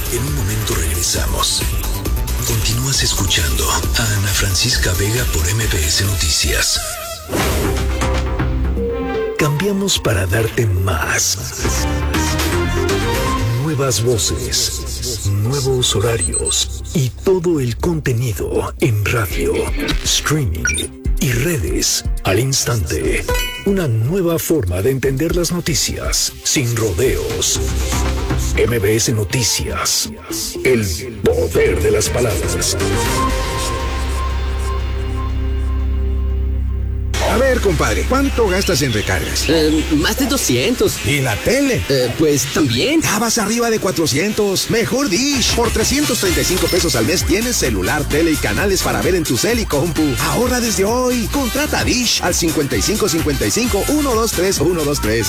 En un momento regresamos. Continúas escuchando a Ana Francisca Vega por MBS Noticias. Cambiamos para darte más. Nuevas voces, nuevos horarios y todo el contenido en radio, streaming y redes al instante. Una nueva forma de entender las noticias sin rodeos. MBS Noticias. El poder de las palabras. A ver, compadre, ¿cuánto gastas en recargas? Más de 200. ¿Y la tele? Pues también. Ya vas arriba de 400. Mejor Dish. Por 335 pesos al mes tienes celular, tele y canales para ver en tu cel y compu. Ahorra desde hoy. Contrata Dish al 5555-123-123.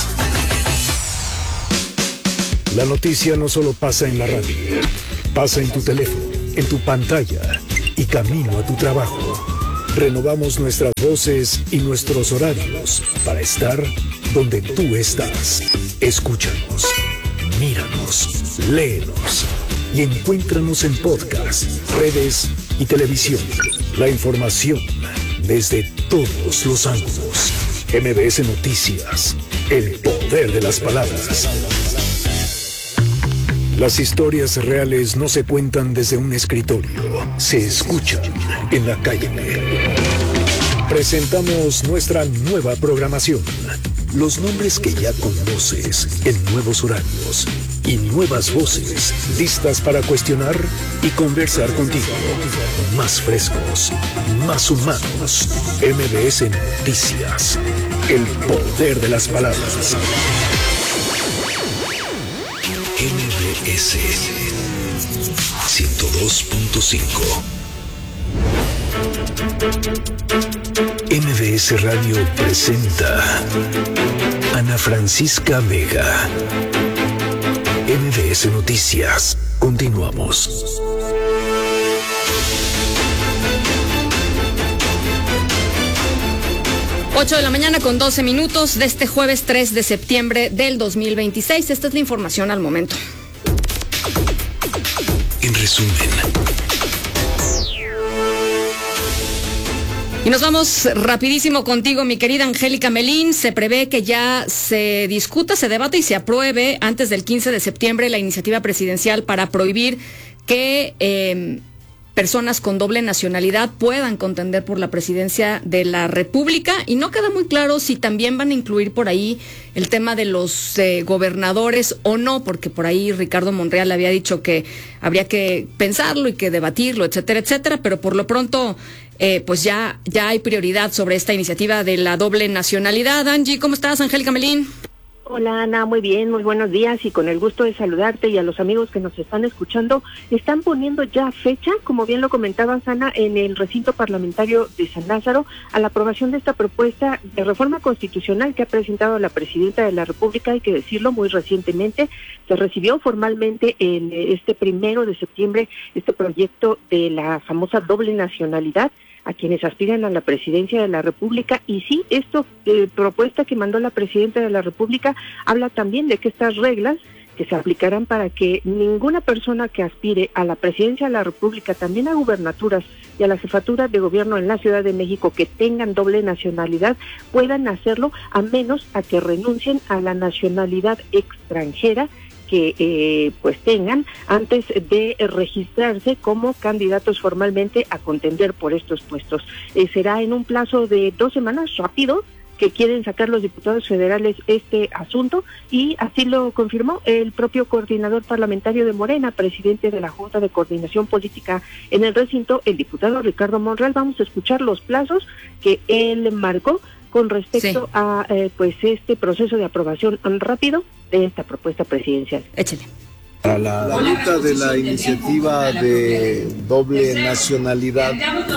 La noticia no solo pasa en la radio, pasa en tu teléfono, en tu pantalla y camino a tu trabajo. Renovamos nuestras voces y nuestros horarios para estar donde tú estás. Escúchanos, míranos, léenos y encuéntranos en podcast, redes y televisión. La información desde todos los ángulos. MBS Noticias, el poder de las palabras. Las historias reales no se cuentan desde un escritorio, se escuchan en la calle. Presentamos nuestra nueva programación. Los nombres que ya conoces en nuevos horarios y nuevas voces listas para cuestionar y conversar contigo. Más frescos, más humanos. MBS Noticias, el poder de las palabras. MBS 102.5. MBS Radio presenta Ana Francisca Vega. MBS Noticias. Continuamos. Ocho de la mañana con 12 minutos de este jueves 3 de septiembre del 2026. Esta es la información al momento. En resumen. Y nos vamos rapidísimo contigo, mi querida Angélica Melín. Se prevé que ya se discuta, se debate y se apruebe antes del 15 de septiembre la iniciativa presidencial para prohibir que personas con doble nacionalidad puedan contender por la presidencia de la República, y no queda muy claro si también van a incluir por ahí el tema de los gobernadores o no, porque por ahí Ricardo Monreal había dicho que habría que pensarlo y que debatirlo, etcétera, etcétera, pero por lo pronto pues ya hay prioridad sobre esta iniciativa de la doble nacionalidad. Angie, ¿cómo estás? Angélica Melín. Hola Ana, muy bien, muy buenos días y con el gusto de saludarte y a los amigos que nos están escuchando. Están poniendo ya fecha, como bien lo comentabas Ana, en el recinto parlamentario de San Lázaro a la aprobación de esta propuesta de reforma constitucional que ha presentado la presidenta de la República. Hay que decirlo, muy recientemente se recibió formalmente en este 1 de septiembre este proyecto de la famosa doble nacionalidad a quienes aspiran a la presidencia de la República. Y sí, esta propuesta que mandó la presidenta de la República habla también de que estas reglas que se aplicarán para que ninguna persona que aspire a la presidencia de la República, también a gubernaturas y a la jefatura de gobierno en la Ciudad de México que tengan doble nacionalidad, puedan hacerlo a menos a que renuncien a la nacionalidad extranjera que pues tengan antes de registrarse como candidatos formalmente a contender por estos puestos. Será en un plazo de 2 semanas, rápido, que quieren sacar los diputados federales este asunto, y así lo confirmó el propio coordinador parlamentario de Morena, presidente de la Junta de Coordinación Política en el recinto, el diputado Ricardo Monreal. Vamos a escuchar los plazos que él marcó con respecto a pues este proceso de aprobación rápido de esta propuesta presidencial. Échale. Para la ruta de la iniciativa de doble nacionalidad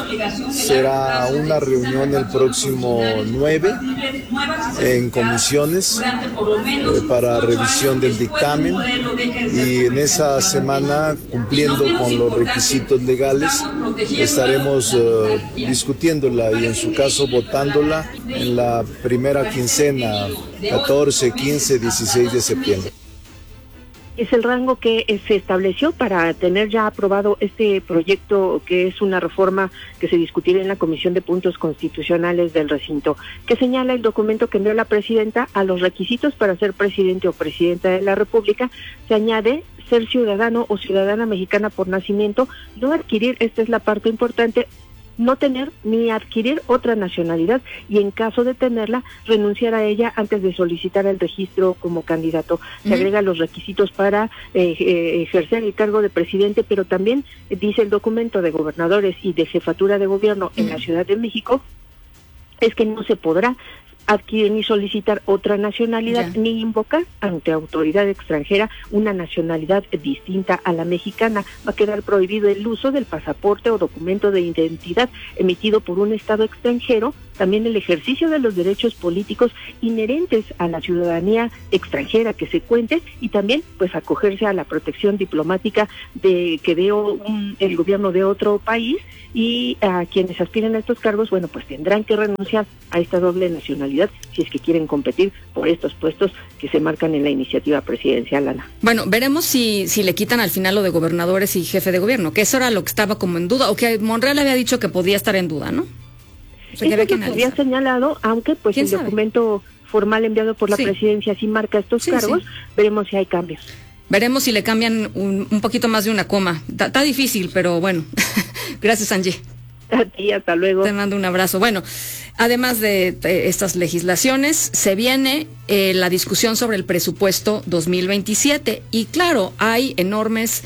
será una reunión el próximo 9 en comisiones para revisión del dictamen, y en esa semana, cumpliendo con los requisitos legales, estaremos discutiéndola y en su caso votándola en la primera quincena, 14, 15, 16 de septiembre. Es el rango que se estableció para tener ya aprobado este proyecto, que es una reforma que se discutirá en la Comisión de Puntos Constitucionales del recinto, que señala el documento que envió la presidenta. A los requisitos para ser presidente o presidenta de la República se añade ser ciudadano o ciudadana mexicana por nacimiento, no adquirir, esta es la parte importante, no tener ni adquirir otra nacionalidad y en caso de tenerla, renunciar a ella antes de solicitar el registro como candidato. Se agrega los requisitos para ejercer el cargo de presidente, pero también dice el documento de gobernadores y de jefatura de gobierno en la Ciudad de México, es que no se podrá adquirir ni solicitar otra nacionalidad, ni invocar ante autoridad extranjera una nacionalidad distinta a la mexicana. Va a quedar prohibido el uso del pasaporte o documento de identidad emitido por un estado extranjero, también el ejercicio de los derechos políticos inherentes a la ciudadanía extranjera que se cuente, y también pues acogerse a la protección diplomática de que dé el gobierno de otro país, y a quienes aspiren a estos cargos, bueno, pues tendrán que renunciar a esta doble nacionalidad si es que quieren competir por estos puestos que se marcan en la iniciativa presidencial, Ana. Bueno, veremos si le quitan al final lo de gobernadores y jefe de gobierno, que eso era lo que estaba como en duda, o que Monreal había dicho que podía estar en duda, ¿no? O sea, eso que había señalado, aunque pues el documento formal enviado por la presidencia sí marca estos cargos, veremos si hay cambios. Veremos si le cambian un poquito más de una coma. Está difícil, pero bueno. Gracias, Angie. A ti, hasta luego. Te mando un abrazo. Bueno, además de estas legislaciones, se viene la discusión sobre el presupuesto 2027. Y claro, hay enormes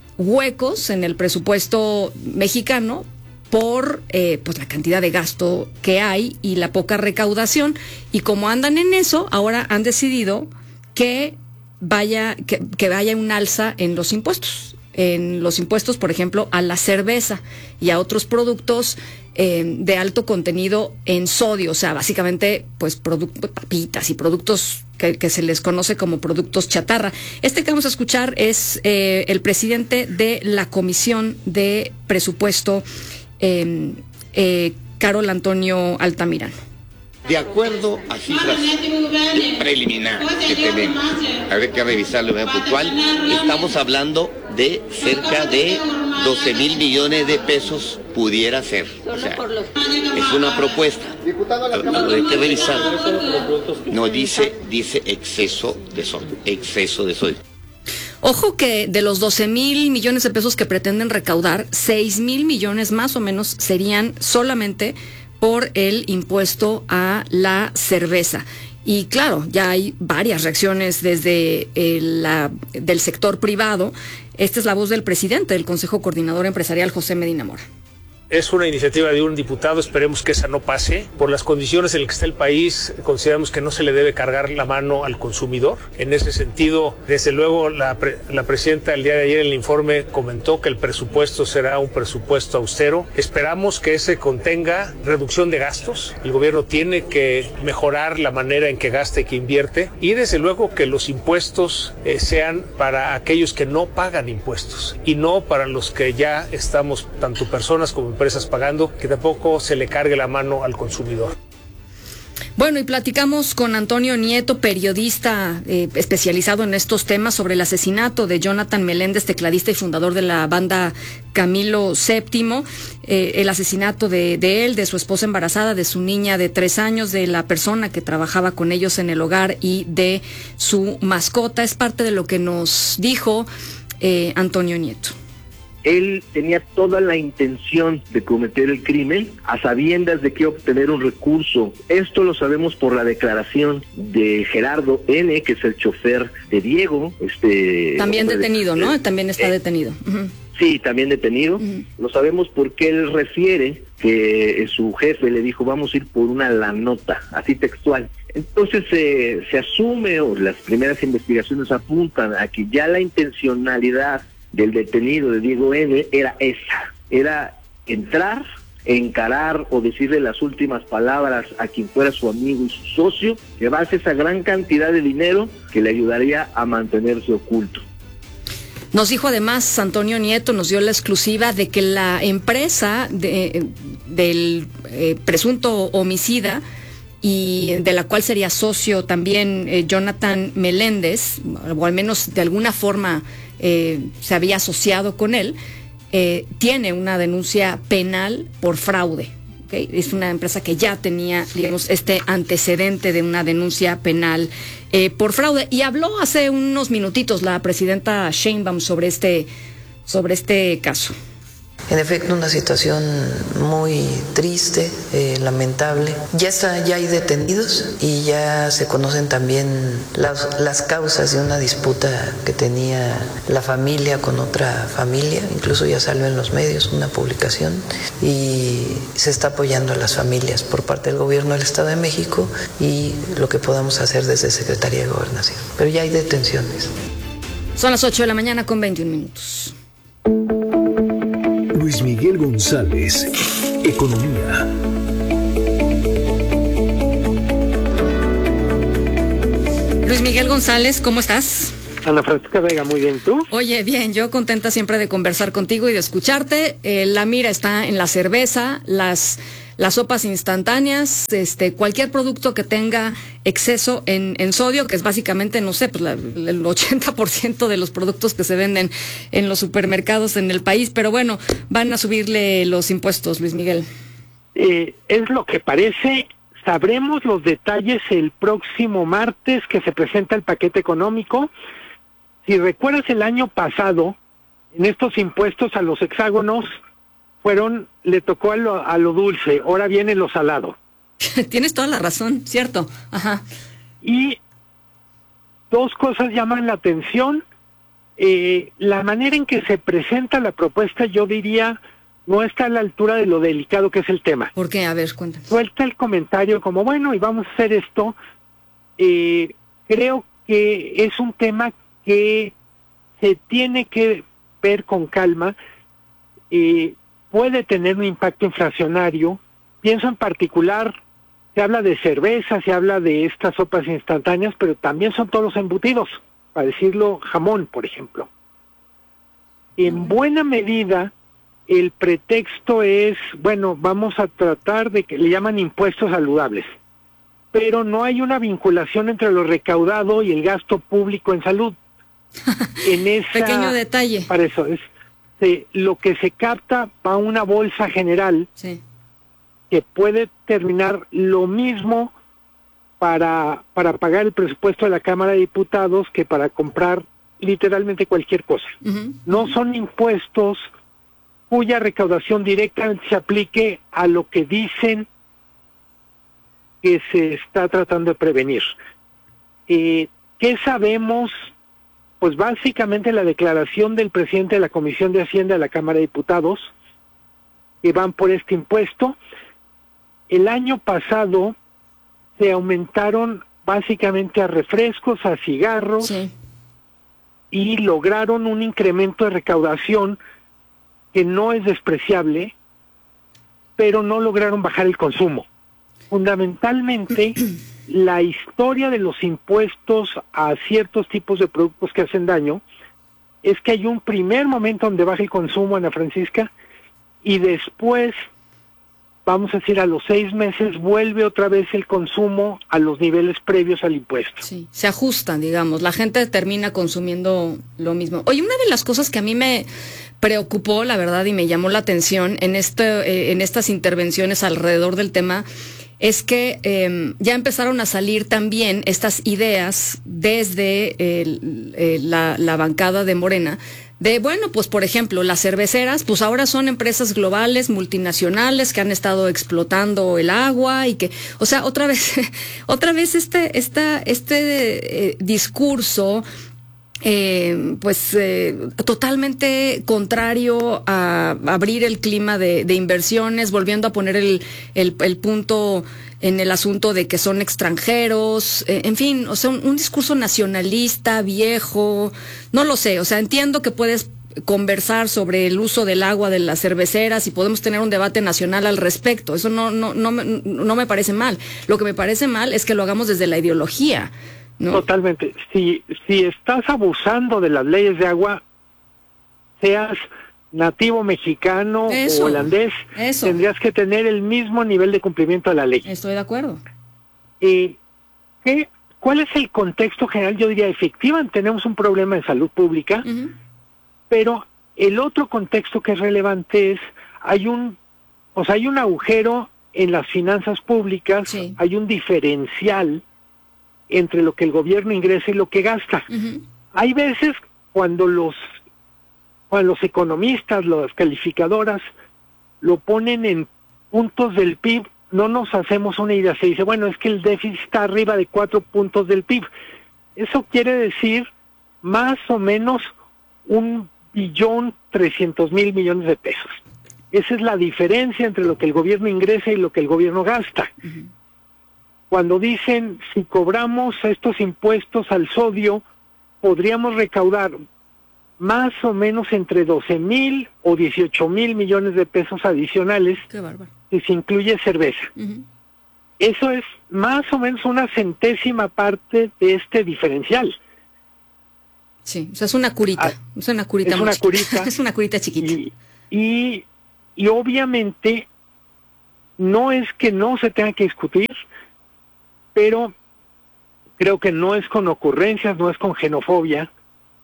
huecos en el presupuesto mexicano por pues la cantidad de gasto que hay y la poca recaudación. Y como andan en eso, ahora han decidido que vaya un alza en los impuestos. En los impuestos, por ejemplo, a la cerveza y a otros productos de alto contenido en sodio, o sea, básicamente, pues, papitas y productos que se les conoce como productos chatarra. Este que vamos a escuchar es el presidente de la Comisión de Presupuesto, Carol Antonio Altamirano. De acuerdo a cifras preliminares que tenemos, habrá que revisarlo de manera puntual, estamos hablando de cerca de 12,000 millones de pesos pudiera ser. O sea, es una propuesta. Hay que revisarlo. No dice exceso de sodio. Ojo que de los 12,000 millones de pesos que pretenden recaudar, 6,000 millones más o menos serían solamente por el impuesto a la cerveza. Y claro, ya hay varias reacciones desde del sector privado. Esta es la voz del presidente del Consejo Coordinador Empresarial, José Medina Mora. Es una iniciativa de un diputado, esperemos que esa no pase. Por las condiciones en las que está el país, consideramos que no se le debe cargar la mano al consumidor. En ese sentido, desde luego, la presidenta el día de ayer en el informe comentó que el presupuesto será un presupuesto austero. Esperamos que ese contenga reducción de gastos. El gobierno tiene que mejorar la manera en que gasta y que invierte. Y desde luego que los impuestos sean para aquellos que no pagan impuestos y no para los que ya estamos, tanto personas como empresas, pagando, que tampoco se le cargue la mano al consumidor. Bueno, y platicamos con Antonio Nieto, periodista especializado en estos temas, sobre el asesinato de Jonathan Meléndez, tecladista y fundador de la banda Camilo VII, el asesinato de él, de su esposa embarazada, de su niña de 3 años, de la persona que trabajaba con ellos en el hogar y de su mascota. Es parte de lo que nos dijo Antonio Nieto. Él tenía toda la intención de cometer el crimen a sabiendas de que obtener un recurso. Esto lo sabemos por la declaración de Gerardo N., que es el chofer de Diego. También detenido, ¿no? También está detenido. Uh-huh. Sí, también detenido. Uh-huh. Lo sabemos porque él refiere que su jefe le dijo, vamos a ir por una la nota, así textual. Entonces se asume, o las primeras investigaciones apuntan a que ya la intencionalidad del detenido de Diego N. era esa, era entrar, encarar o decirle las últimas palabras a quien fuera su amigo y su socio, llevarse esa gran cantidad de dinero que le ayudaría a mantenerse oculto. Nos dijo además Antonio Nieto, nos dio la exclusiva de que la empresa del presunto homicida y de la cual sería socio también Jonathan Meléndez, o al menos de alguna forma se había asociado con él, tiene una denuncia penal por fraude. ¿Okay? Es una empresa que ya tenía, digamos, este antecedente de una denuncia penal por fraude. Y habló hace unos minutitos la presidenta Sheinbaum sobre este caso. En efecto, una situación muy triste, lamentable. Ya hay detenidos y ya se conocen también las causas de una disputa que tenía la familia con otra familia. Incluso ya salió en los medios una publicación y se está apoyando a las familias por parte del gobierno del Estado de México y lo que podamos hacer desde Secretaría de Gobernación. Pero ya hay detenciones. Son las 8 de la mañana con 21 minutos. Luis Miguel González, Economía. Luis Miguel González, ¿cómo estás? Ana Francisca Vega, muy bien, ¿tú? Oye, bien, yo contenta siempre de conversar contigo y de escucharte. La mira está en la cerveza, las sopas instantáneas, cualquier producto que tenga exceso en sodio, que es básicamente, no sé, pues el 80% de los productos que se venden en los supermercados en el país, pero bueno, van a subirle los impuestos, Luis Miguel. Es lo que parece. Sabremos los detalles el próximo martes que se presenta el paquete económico. Si recuerdas, el año pasado, en estos impuestos a los hexágonos, le tocó a lo dulce, ahora viene lo salado. Tienes toda la razón, cierto. Ajá. Y dos cosas llaman la atención. La manera en que se presenta la propuesta, yo diría, no está a la altura de lo delicado que es el tema. ¿Por qué? A ver, cuéntame. Suelta el comentario como, bueno, y vamos a hacer esto. Creo que es un tema que se tiene que ver con calma. Puede tener un impacto inflacionario. Pienso en particular, se habla de cerveza, se habla de estas sopas instantáneas, pero también son todos los embutidos, para decirlo, jamón, por ejemplo. En buena medida, el pretexto es, bueno, vamos a tratar de que le llaman impuestos saludables, pero no hay una vinculación entre lo recaudado y el gasto público en salud. Pequeño detalle. Para eso es. Lo que se capta va a una bolsa general, sí, que puede terminar lo mismo para pagar el presupuesto de la Cámara de Diputados que para comprar literalmente cualquier cosa. Uh-huh. No son impuestos cuya recaudación directamente se aplique a lo que dicen que se está tratando de prevenir. ¿Qué sabemos? Pues básicamente la declaración del presidente de la Comisión de Hacienda de la Cámara de Diputados, que van por este impuesto. El año pasado se aumentaron básicamente a refrescos, a cigarros, sí, y lograron un incremento de recaudación que no es despreciable, pero no lograron bajar el consumo. Fundamentalmente, la historia de los impuestos a ciertos tipos de productos que hacen daño es que hay un primer momento donde baja el consumo, Ana Francisca, y después, vamos a decir, a los 6 meses vuelve otra vez el consumo a los niveles previos al impuesto. Sí, se ajustan, digamos, la gente termina consumiendo lo mismo. Oye, una de las cosas que a mí me preocupó, la verdad, y me llamó la atención en estas intervenciones alrededor del tema, es que ya empezaron a salir también estas ideas desde la bancada de Morena, de, bueno, pues por ejemplo, las cerveceras, pues ahora son empresas globales, multinacionales, que han estado explotando el agua y que, o sea, otra vez este discurso, totalmente contrario a abrir el clima de inversiones, volviendo a poner el punto en el asunto de que son extranjeros, en fin, o sea, un discurso nacionalista, viejo, no lo sé, o sea, entiendo que puedes conversar sobre el uso del agua de las cerveceras y podemos tener un debate nacional al respecto, eso no me parece mal. Lo que me parece mal es que lo hagamos desde la ideología. No. Totalmente. Si estás abusando de las leyes de agua, seas nativo mexicano o holandés, tendrías que tener el mismo nivel de cumplimiento de la ley. Estoy de acuerdo. ¿Cuál es el contexto general? Yo diría, efectivamente, tenemos un problema de salud pública, pero el otro contexto que es relevante es, hay un agujero en las finanzas públicas, hay un diferencial entre lo que el gobierno ingresa y lo que gasta. Hay veces cuando los economistas, las calificadoras, lo ponen en puntos del PIB, no nos hacemos una idea. Se dice, bueno, es que el déficit está arriba de 4 puntos del PIB. Eso quiere decir más o menos 1.300.000 millones de pesos. Esa es la diferencia entre lo que el gobierno ingresa y lo que el gobierno gasta. Cuando dicen, si cobramos estos impuestos al sodio, podríamos recaudar más o menos entre 12.000 o 18.000 millones de pesos adicionales. Qué bárbaro. Si se incluye cerveza. Eso es más o menos una centésima parte de este diferencial. Sí, o sea, es una curita. Es una curita. Es una curita chiquita. Y obviamente no es que no se tenga que discutir, pero creo que no es con ocurrencias, no es con xenofobia.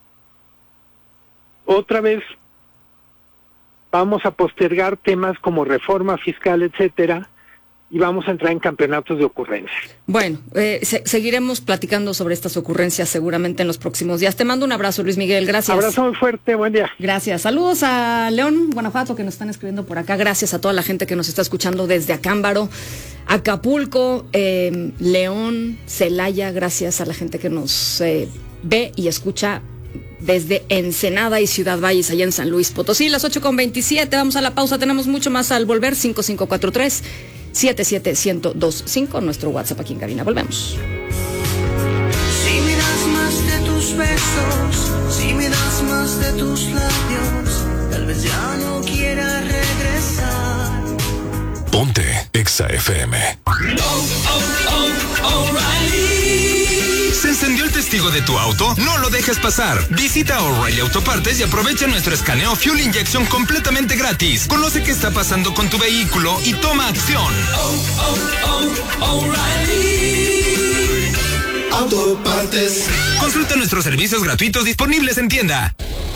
Otra vez vamos a postergar temas como reforma fiscal, etcétera, y vamos a entrar en campeonatos de ocurrencias. Bueno, seguiremos platicando sobre estas ocurrencias seguramente en los próximos días. Te mando un abrazo, Luis Miguel, gracias. Abrazo muy fuerte, buen día. Gracias. Saludos a León, Guanajuato, que nos están escribiendo por acá. Gracias a toda la gente que nos está escuchando desde Acámbaro, Acapulco, León, Celaya. Gracias a la gente que nos ve y escucha desde Ensenada y Ciudad Valles, allá en San Luis Potosí. Las 8:27, vamos a la pausa, tenemos mucho más al volver. 5543-77125, nuestro WhatsApp aquí en cabina. Volvemos. Si me das más de tus besos, si me das más de tus labios, tal vez ya no quiera regresar. Ponte Exa FM. ¿Se encendió el testigo de tu auto? No lo dejes pasar. Visita O'Reilly Autopartes y aprovecha nuestro escaneo Fuel Injection completamente gratis. Conoce qué está pasando con tu vehículo y toma acción. O'Reilly Autopartes. Consulta nuestros servicios gratuitos disponibles en tienda.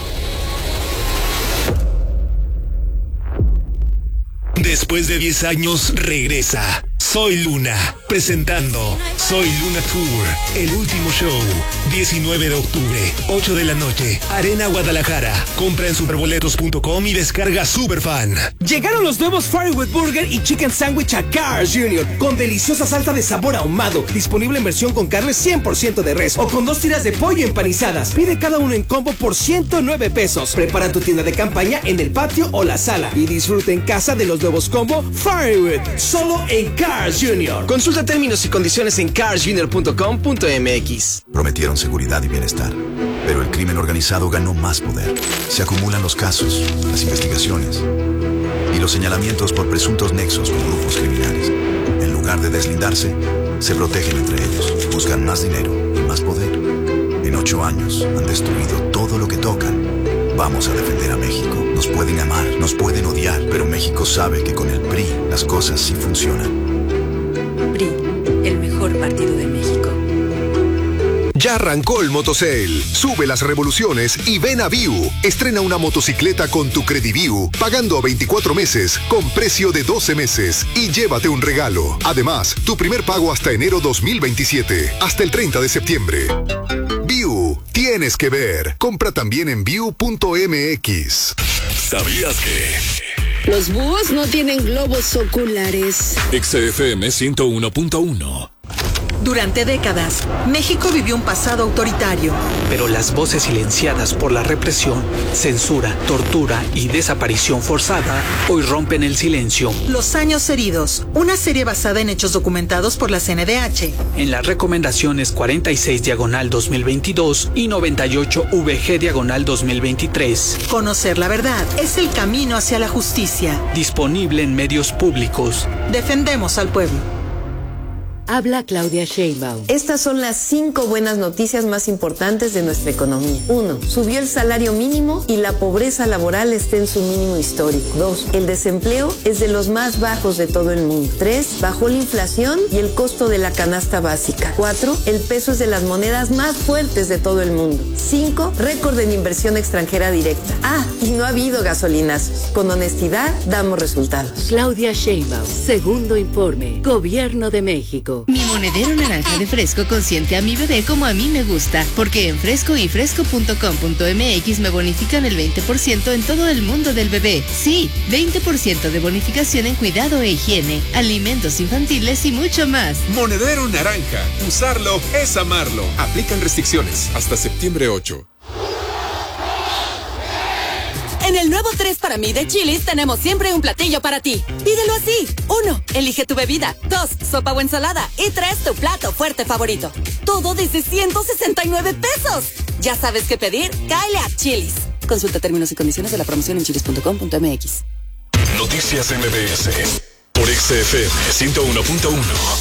Después de 10 años, regresa Soy Luna, presentando Soy Luna Tour, el último show, 19 de octubre, 8 de la noche, Arena Guadalajara. Compra en superboletos.com y descarga Superfan. Llegaron los nuevos Firewood Burger y Chicken Sandwich a Carl's Jr. con deliciosa salsa de sabor ahumado, disponible en versión con carne 100% de res o con 2 tiras de pollo empanizadas. Pide cada uno en combo por 109 pesos. Prepara tu tienda de campaña en el patio o la sala y disfruta en casa de los nuevos combo Firewood, solo en Carl's Jr. Consulta términos y condiciones en carsjr.com.mx. Prometieron seguridad y bienestar, pero el crimen organizado ganó más poder. Se acumulan los casos, las investigaciones y los señalamientos por presuntos nexos con grupos criminales. En lugar de deslindarse, se protegen entre ellos, buscan más dinero y más poder. En 8 años han destruido todo lo que tocan. Vamos a defender a México. Nos pueden amar, nos pueden odiar, pero México sabe que con el PRI las cosas sí funcionan. PRI, el mejor partido de México. Ya arrancó el Motosale. Sube las revoluciones y ven a View. Estrena una motocicleta con tu Crediview, pagando a 24 meses con precio de 12 meses y llévate un regalo. Además, tu primer pago hasta enero 2027, hasta el 30 de septiembre. View, tienes que ver. Compra también en view.mx. ¿Sabías que los búhos no tienen globos oculares? Exa FM 101.1. Durante décadas, México vivió un pasado autoritario. Pero las voces silenciadas por la represión, censura, tortura y desaparición forzada hoy rompen el silencio. Los años heridos, una serie basada en hechos documentados por la CNDH. En las recomendaciones 46/2022 y 98/VG/2023. Conocer la verdad es el camino hacia la justicia. Disponible en medios públicos. Defendemos al pueblo. Habla Claudia Sheinbaum. Estas son las 5 buenas noticias más importantes de nuestra economía. 1. Subió el salario mínimo y la pobreza laboral está en su mínimo histórico. 2. El desempleo es de los más bajos de todo el mundo. 3. Bajó la inflación y el costo de la canasta básica. 4. El peso es de las monedas más fuertes de todo el mundo. 5. Récord en inversión extranjera directa. Y no ha habido gasolinazos. Con honestidad damos resultados. Claudia Sheinbaum, segundo informe. Gobierno de México. Mi monedero naranja de Fresco consiente a mi bebé como a mí me gusta, porque en Fresco y Fresco.com.mx me bonifican el 20% en todo el mundo del bebé. Sí, 20% de bonificación en cuidado e higiene, alimentos infantiles y mucho más. Monedero naranja. Usarlo es amarlo. Aplican restricciones hasta septiembre 8. En el nuevo 3 para mí de Chili's tenemos siempre un platillo para ti. Pídelo así. 1. Elige tu bebida. 2. Sopa o ensalada. Y 3. Tu plato fuerte favorito. Todo desde 169 pesos. ¿Ya sabes qué pedir? Cáele a Chili's. Consulta términos y condiciones de la promoción en chilis.com.mx. Noticias MBS por XFM 101.1.